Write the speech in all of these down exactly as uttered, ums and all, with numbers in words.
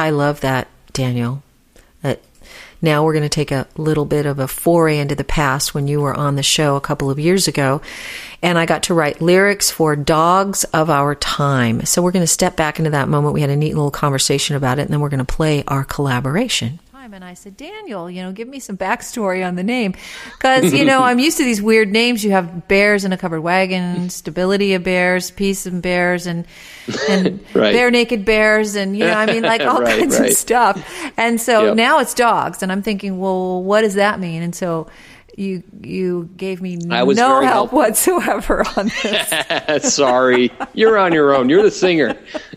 I love that, Daniel. That now we're going to take a little bit of a foray into the past when you were on the show a couple of years ago, and I got to write lyrics for Dogs of Our Time. So we're going to step back into that moment. We had a neat little conversation about it, and then we're going to play our collaboration. And I said, Daniel, you know, give me some backstory on the name. Because, you know, I'm used to these weird names. You have bears in a covered wagon, stability of bears, peace of bears, and and right. bare naked bears, and, you know, I mean, like all right, kinds right. of stuff. And so yep. now it's dogs. And I'm thinking, well, what does that mean? And so you you gave me no help helpful. whatsoever on this. Sorry. You're on your own. You're the singer.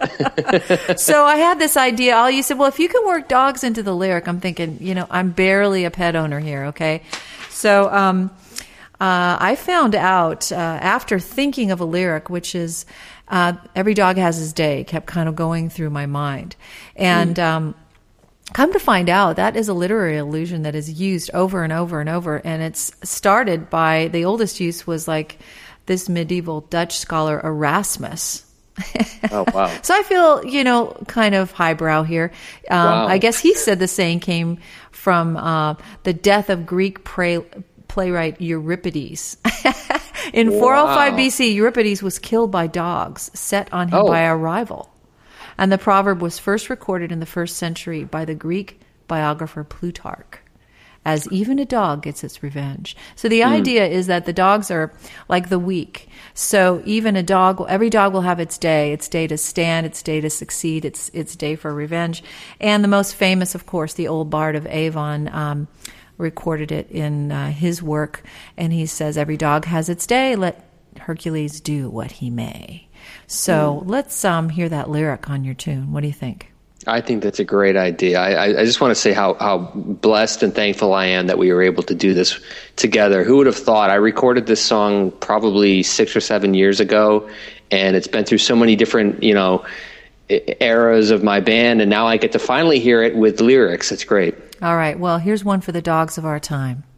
So I had this idea. All you said, well, if you can work dogs into the lyric, I'm thinking, you know, I'm barely a pet owner here, okay? So um, uh, I found out uh, after thinking of a lyric, which is uh, every dog has his day, kept kind of going through my mind. And... Mm. Um, Come to find out, that is a literary allusion that is used over and over and over. And it's started by, the oldest use was like this medieval Dutch scholar Erasmus. Oh, wow. So I feel, you know, kind of highbrow here. Um, wow. I guess he said the saying came from uh, the death of Greek play, playwright Euripides. In wow. four oh five B C, Euripides was killed by dogs set on him oh. by a rival. And the proverb was first recorded in the first century by the Greek biographer Plutarch, as even a dog gets its revenge. So the mm. idea is that the dogs are like the weak. So even a dog, every dog will have its day, its day to stand, its day to succeed, its its day for revenge. And the most famous, of course, the old bard of Avon um, recorded it in uh, his work. And he says, every dog has its day, let Hercules do what he may. So mm. let's um, hear that lyric on your tune. What do you think? I think that's a great idea. I, I just want to say how, how blessed and thankful I am that we were able to do this together. Who would have thought? I recorded this song probably six or seven years ago, and it's been through so many different, you know, eras of my band, and now I get to finally hear it with lyrics. It's great. All right. Well, here's one for the dogs of our time.